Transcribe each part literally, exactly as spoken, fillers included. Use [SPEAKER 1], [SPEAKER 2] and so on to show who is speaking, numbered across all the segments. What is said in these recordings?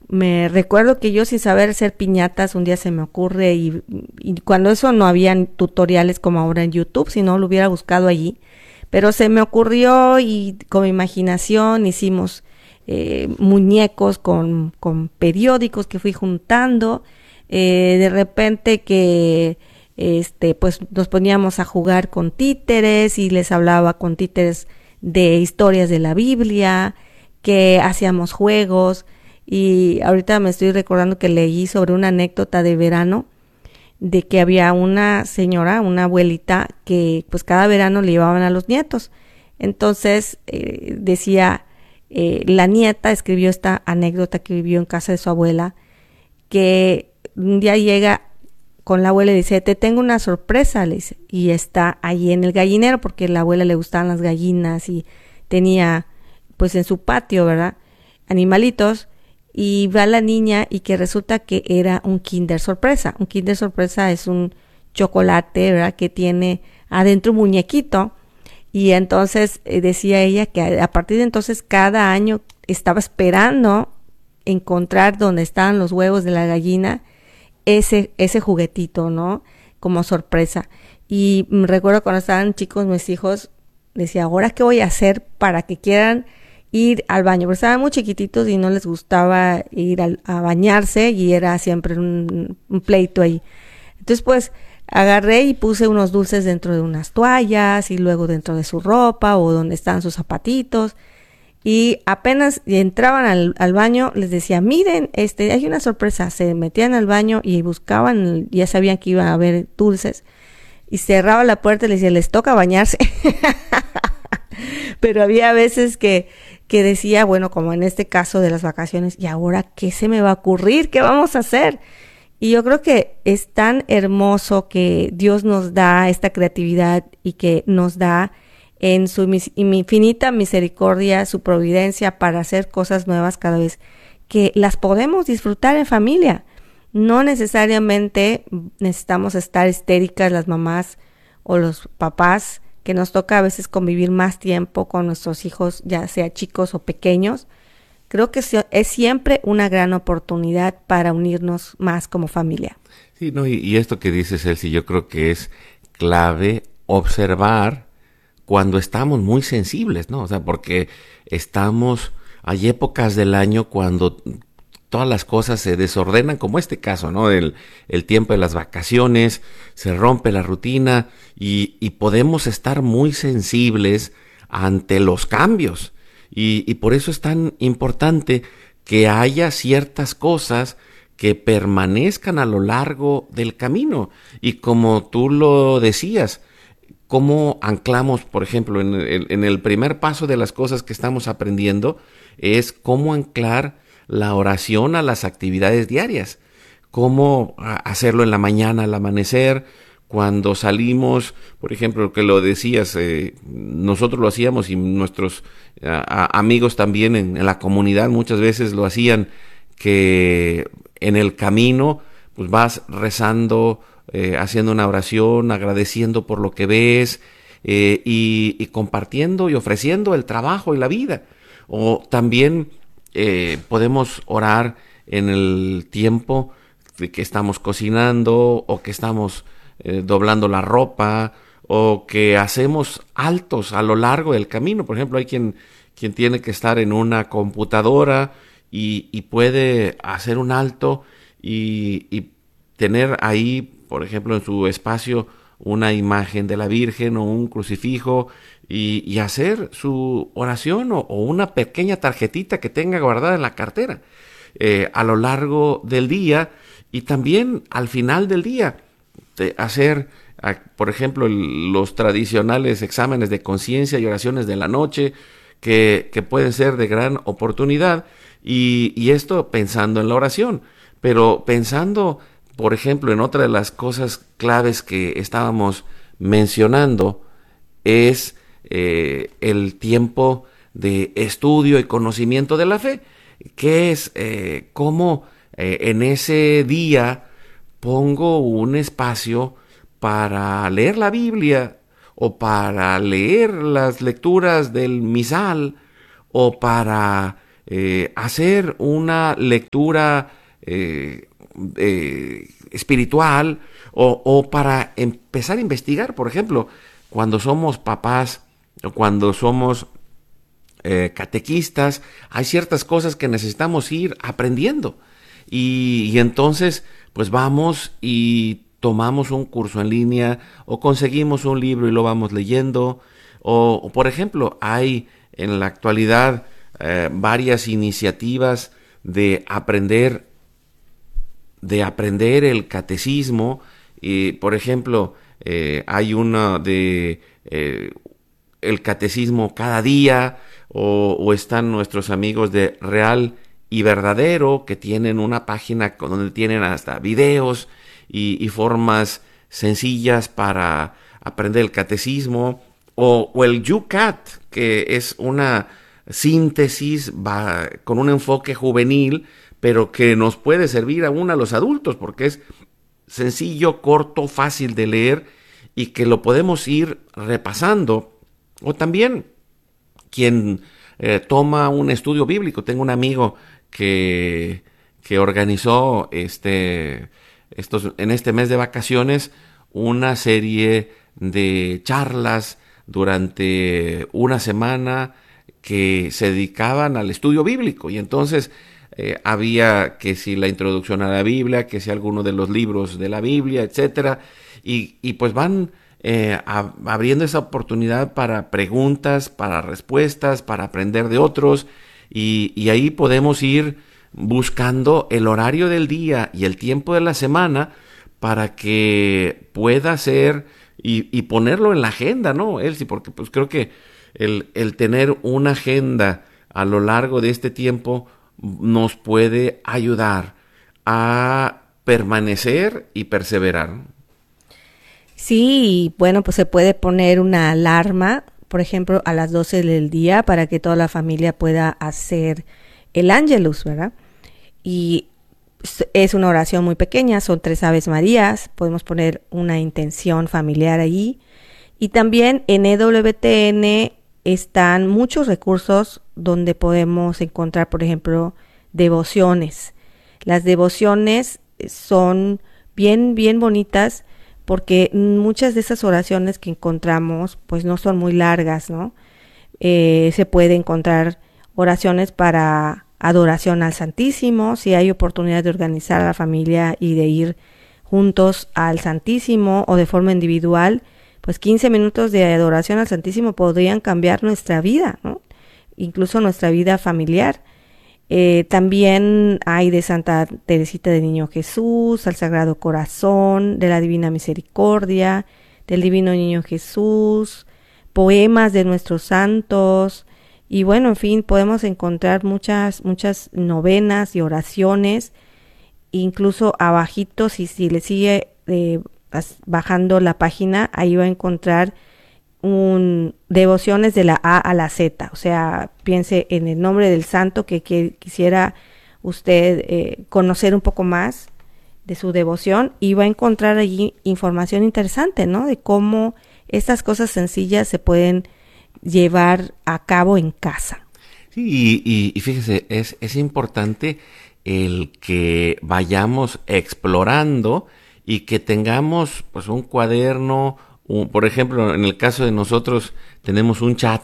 [SPEAKER 1] me recuerdo que yo sin saber hacer piñatas un día se me ocurre y, y cuando eso no habían tutoriales como ahora en YouTube, si no lo hubiera buscado allí, pero se me ocurrió y con mi imaginación hicimos eh, muñecos con, con periódicos que fui juntando, eh, de repente que este pues nos poníamos a jugar con títeres y les hablaba con títeres de historias de la Biblia, que hacíamos juegos. Y ahorita me estoy recordando que leí sobre una anécdota de verano de que había una señora, una abuelita, que pues cada verano le llevaban a los nietos. Entonces eh, decía, eh, la nieta escribió esta anécdota que vivió en casa de su abuela, que un día llega con la abuela y dice, te tengo una sorpresa, le dice, y está ahí en el gallinero, porque a la abuela le gustaban las gallinas y tenía pues en su patio, ¿verdad?, animalitos. Y va la niña y que resulta que era un Kinder Sorpresa. Un Kinder Sorpresa es un chocolate, ¿verdad?, que tiene adentro un muñequito. Y entonces eh, decía ella que a partir de entonces cada año estaba esperando encontrar donde estaban los huevos de la gallina ese, ese juguetito, ¿no?, como sorpresa. Y me recuerdo cuando estaban chicos mis hijos, decía, ¿ahora qué voy a hacer para que quieran ir al baño? Porque estaban muy chiquititos y no les gustaba ir al, a bañarse y era siempre un, un pleito ahí. Entonces pues agarré y puse unos dulces dentro de unas toallas y luego dentro de su ropa o donde estaban sus zapatitos, y apenas entraban al, al baño les decía, miren, este, hay una sorpresa. Se metían al baño y buscaban, ya sabían que iba a haber dulces, y cerraba la puerta y les decía, les toca bañarse. Pero había veces que que decía, bueno, como en este caso de las vacaciones, ¿y ahora qué se me va a ocurrir? ¿Qué vamos a hacer? Y yo creo que es tan hermoso que Dios nos da esta creatividad y que nos da en su infinita misericordia, su providencia para hacer cosas nuevas cada vez, que las podemos disfrutar en familia. No necesariamente necesitamos estar histéricas las mamás o los papás, que nos toca a veces convivir más tiempo con nuestros hijos, ya sea chicos o pequeños. Creo que es siempre una gran oportunidad para unirnos más como familia.
[SPEAKER 2] Sí, no, y, y esto que dices, Elsie, yo creo que es clave observar cuando estamos muy sensibles, ¿no? O sea, porque estamos, hay épocas del año cuando todas las cosas se desordenan, como este caso, ¿no? El, el tiempo de las vacaciones, se rompe la rutina y, y podemos estar muy sensibles ante los cambios. Y, y por eso es tan importante que haya ciertas cosas que permanezcan a lo largo del camino. Y como tú lo decías, cómo anclamos, por ejemplo, en el, en el primer paso de las cosas que estamos aprendiendo, es cómo anclar la oración a las actividades diarias, cómo hacerlo en la mañana al amanecer, cuando salimos, por ejemplo, que lo decías, eh, nosotros lo hacíamos y nuestros a, amigos también en, en la comunidad muchas veces lo hacían, que en el camino pues vas rezando, eh, haciendo una oración, agradeciendo por lo que ves, eh, y, y compartiendo y ofreciendo el trabajo y la vida. O también Eh, podemos orar en el tiempo de que estamos cocinando o que estamos eh, doblando la ropa o que hacemos altos a lo largo del camino. Por ejemplo, hay quien, quien tiene que estar en una computadora y, y puede hacer un alto y, y tener ahí, por ejemplo, en su espacio una imagen de la Virgen o un crucifijo y, y hacer su oración o, o una pequeña tarjetita que tenga guardada en la cartera eh, a lo largo del día, y también al final del día de hacer, por ejemplo, el, los tradicionales exámenes de conciencia y oraciones de la noche que, que pueden ser de gran oportunidad, y, y esto pensando en la oración, pero pensando, por ejemplo, en otra de las cosas claves que estábamos mencionando, es eh, el tiempo de estudio y conocimiento de la fe, que es eh, cómo eh, en ese día pongo un espacio para leer la Biblia o para leer las lecturas del misal o para eh, hacer una lectura eh, eh, espiritual o, o para empezar a investigar. Por ejemplo, cuando somos papás o cuando somos eh, catequistas, hay ciertas cosas que necesitamos ir aprendiendo. Y, y entonces, pues vamos y tomamos un curso en línea o conseguimos un libro y lo vamos leyendo. O, o por ejemplo, hay en la actualidad eh, varias iniciativas de aprender, de aprender el catecismo. Y, por ejemplo, eh, hay una de eh, el catecismo cada día, o, o están nuestros amigos de Real y Verdadero, que tienen una página donde tienen hasta videos y, y formas sencillas para aprender el catecismo, o, o el YouCat, que es una síntesis va, con un enfoque juvenil, pero que nos puede servir aún a los adultos, porque es sencillo, corto, fácil de leer y que lo podemos ir repasando. O también quien eh, toma un estudio bíblico. Tengo un amigo que, que organizó este, estos, en este mes de vacaciones una serie de charlas durante una semana que se dedicaban al estudio bíblico. Y entonces eh, había que si la introducción a la Biblia, que si alguno de los libros de la Biblia, etcétera. Y, y pues van eh, a, abriendo esa oportunidad para preguntas, para respuestas, para aprender de otros. Y, y ahí podemos ir buscando el horario del día y el tiempo de la semana para que pueda ser y, y ponerlo en la agenda, ¿no, Elsie? Porque pues creo que el, el tener una agenda a lo largo de este tiempo nos puede ayudar a permanecer y perseverar.
[SPEAKER 1] Sí, bueno, pues se puede poner una alarma, por ejemplo, a las doce del día para que toda la familia pueda hacer el Ángelus, ¿verdad? Y es una oración muy pequeña, son tres Aves Marías, podemos poner una intención familiar ahí. Y también en E W T N están muchos recursos donde podemos encontrar, por ejemplo, devociones. Las devociones son bien, bien bonitas porque muchas de esas oraciones que encontramos pues no son muy largas, ¿no? Eh, se puede encontrar oraciones para adoración al Santísimo, si hay oportunidad de organizar a la familia y de ir juntos al Santísimo o de forma individual, pues quince minutos de adoración al Santísimo podrían cambiar nuestra vida, ¿no? Incluso nuestra vida familiar. Eh, también hay de Santa Teresita del Niño Jesús, al Sagrado Corazón, de la Divina Misericordia, del Divino Niño Jesús, poemas de nuestros santos. Y bueno, en fin, podemos encontrar muchas, muchas novenas y oraciones, incluso abajito, si, si le sigue eh, bajando la página, ahí va a encontrar un devociones de la A a la Z, o sea, piense en el nombre del santo que, que quisiera usted eh, conocer un poco más de su devoción, y va a encontrar allí información interesante, ¿no? De cómo estas cosas sencillas se pueden llevar a cabo en casa.
[SPEAKER 2] Sí, y, y, y fíjese, es, es importante el que vayamos explorando y que tengamos pues un cuaderno, un, por ejemplo, en el caso de nosotros tenemos un chat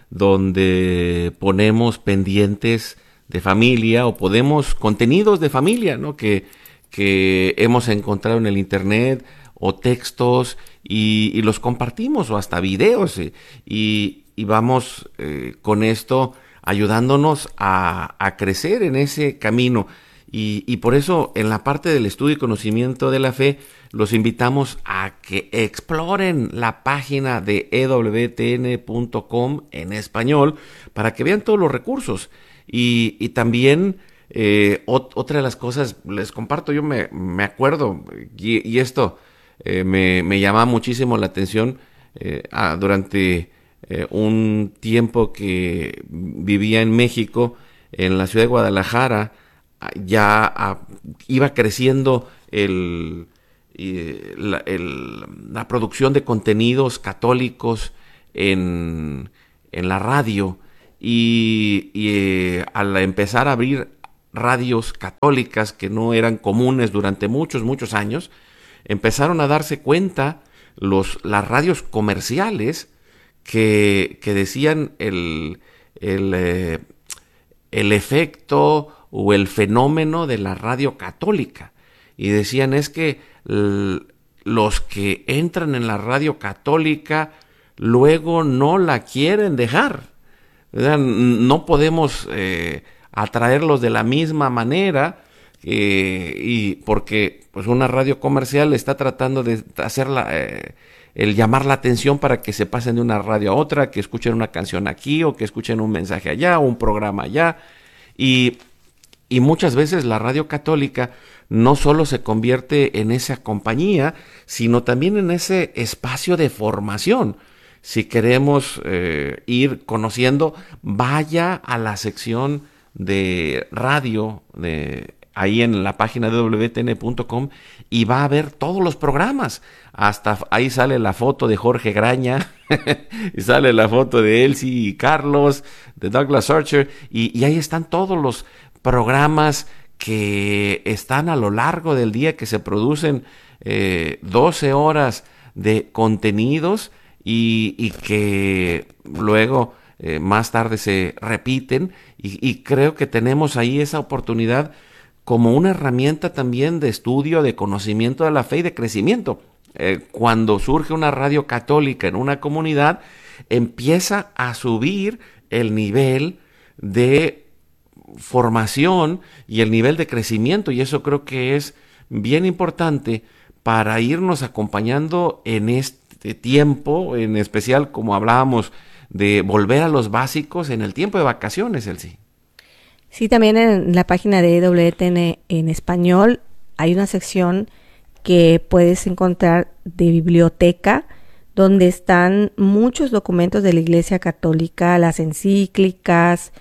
[SPEAKER 2] donde ponemos pendientes de familia o podemos contenidos de familia, ¿no? Que, que hemos encontrado en el internet o textos y, y los compartimos o hasta videos y, y vamos eh, con esto ayudándonos a, a crecer en ese camino. Y, y por eso en la parte del estudio y conocimiento de la fe los invitamos a que exploren la página de e w t n punto com en español para que vean todos los recursos. Y, y también eh, ot- otra de las cosas, les comparto, yo me, me acuerdo, y, y esto eh, me, me llama muchísimo la atención eh, ah, durante eh, un tiempo que vivía en México, en la ciudad de Guadalajara. Ya a, iba creciendo el, eh, la, el, la producción de contenidos católicos en, en la radio y, y eh, al empezar a abrir radios católicas que no eran comunes durante muchos, muchos años, empezaron a darse cuenta los, las radios comerciales que, que decían el, el, eh, el efecto o el fenómeno de la radio católica. Y decían es que l- los que entran en la radio católica luego no la quieren dejar, ¿verdad? No podemos eh, atraerlos de la misma manera, eh, y porque pues una radio comercial está tratando de hacer la, eh, el llamar la atención para que se pasen de una radio a otra, que escuchen una canción aquí o que escuchen un mensaje allá o un programa allá, y, y muchas veces la radio católica no solo se convierte en esa compañía, sino también en ese espacio de formación. Si queremos eh, ir conociendo, vaya a la sección de radio de ahí en la página de doble u t n punto com y va a ver todos los programas. Hasta ahí sale la foto de Jorge Graña y sale la foto de Elsie y Carlos, de Douglas Archer, y, y ahí están todos los programas que están a lo largo del día, que se producen eh, doce horas de contenidos y, y que luego eh, más tarde se repiten, y, y creo que tenemos ahí esa oportunidad como una herramienta también de estudio, de conocimiento de la fe y de crecimiento. Eh, cuando surge una radio católica en una comunidad, empieza a subir el nivel de formación y el nivel de crecimiento, y eso creo que es bien importante para irnos acompañando en este tiempo, en especial como hablábamos de volver a los básicos en el tiempo de vacaciones, Elsie.
[SPEAKER 1] Sí, también en la página de doble u T N en español hay una sección que puedes encontrar de biblioteca, donde están muchos documentos de la Iglesia Católica, las encíclicas,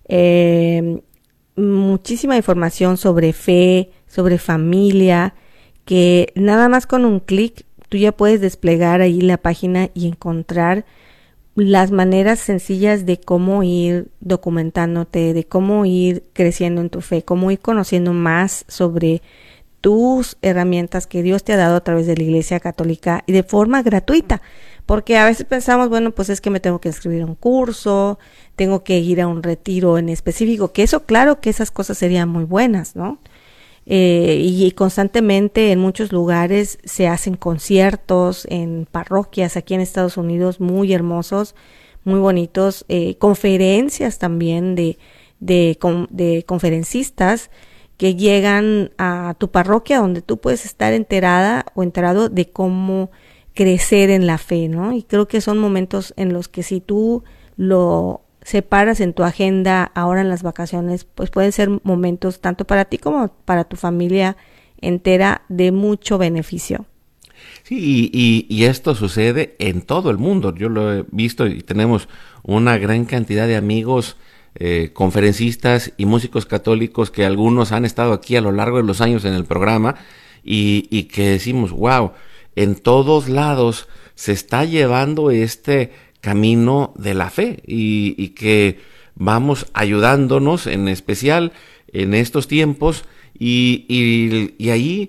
[SPEAKER 1] eh, muchísima información sobre fe, sobre familia, que nada más con un clic tú ya puedes desplegar ahí la página y encontrar las maneras sencillas de cómo ir documentándote, de cómo ir creciendo en tu fe, cómo ir conociendo más sobre tus herramientas que Dios te ha dado a través de la Iglesia Católica y de forma gratuita. Porque a veces pensamos, bueno, pues es que me tengo que inscribir a un curso, tengo que ir a un retiro en específico, que eso, claro que esas cosas serían muy buenas, ¿no? Eh, y, y constantemente en muchos lugares se hacen conciertos en parroquias aquí en Estados Unidos muy hermosos, muy bonitos, eh, conferencias también de, de, de conferencistas que llegan a tu parroquia, donde tú puedes estar enterada o enterado de cómo crecer en la fe, ¿no? Y creo que son momentos en los que si tú lo separas en tu agenda ahora en las vacaciones, pues pueden ser momentos tanto para ti como para tu familia entera de mucho beneficio.
[SPEAKER 2] Sí, y, y, y esto sucede en todo el mundo. Yo lo he visto y tenemos una gran cantidad de amigos eh, conferencistas y músicos católicos que algunos han estado aquí a lo largo de los años en el programa y, y que decimos, wow, en todos lados se está llevando este camino de la fe y, y que vamos ayudándonos en especial en estos tiempos y, y, y ahí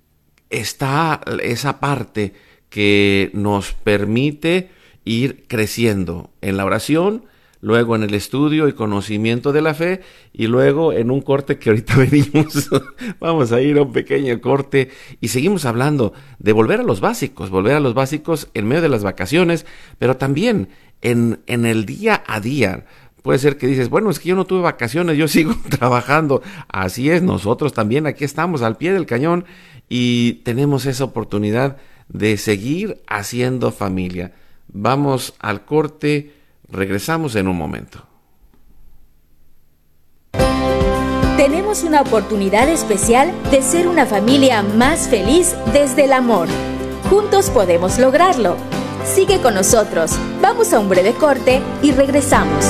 [SPEAKER 2] está esa parte que nos permite ir creciendo en la oración, luego en el estudio y conocimiento de la fe, y luego en un corte que ahorita venimos, vamos a ir a un pequeño corte y seguimos hablando de volver a los básicos, volver a los básicos en medio de las vacaciones, pero también en, en el día a día. Puede ser que dices, bueno, es que yo no tuve vacaciones, yo sigo trabajando. Así es, nosotros también aquí estamos al pie del cañón y tenemos esa oportunidad de seguir haciendo familia. Vamos al corte, regresamos en un momento.
[SPEAKER 3] Tenemos una oportunidad especial de ser una familia más feliz desde el amor. Juntos podemos lograrlo. Sigue con nosotros. Vamos a un breve corte y regresamos.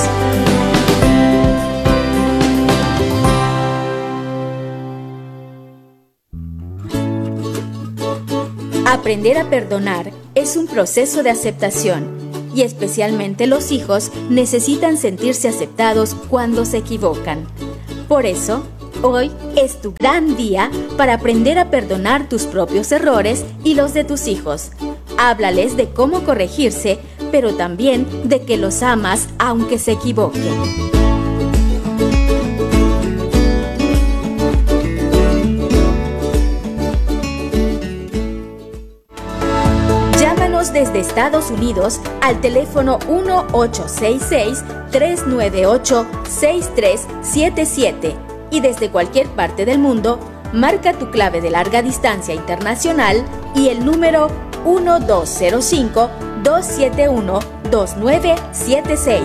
[SPEAKER 3] Aprender a perdonar es un proceso de aceptación. y especialmente los hijos necesitan sentirse aceptados cuando se equivocan. Por eso, hoy es tu gran día para aprender a perdonar tus propios errores y los de tus hijos. Háblales de cómo corregirse, pero también de que los amas aunque se equivoquen. Desde Estados Unidos al teléfono uno ocho seis seis, tres nueve ocho, seis tres siete siete y desde cualquier parte del mundo, marca tu clave de larga distancia internacional y el número uno dos cero cinco, dos siete uno, dos nueve siete seis.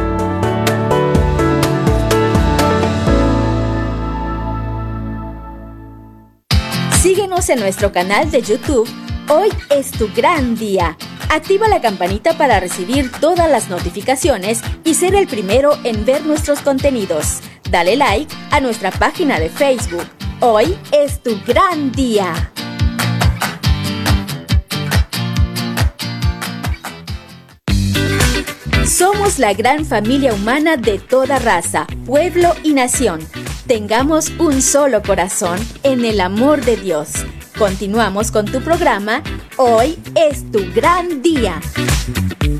[SPEAKER 3] Síguenos en nuestro canal de YouTube. Hoy es tu gran día. Activa la campanita para recibir todas las notificaciones y ser el primero en ver nuestros contenidos. Dale like a nuestra página de Facebook. Hoy es tu gran día. Somos la gran familia humana de toda raza, pueblo y nación. Tengamos un solo corazón en el amor de Dios. Continuamos con tu programa. Hoy es tu gran día.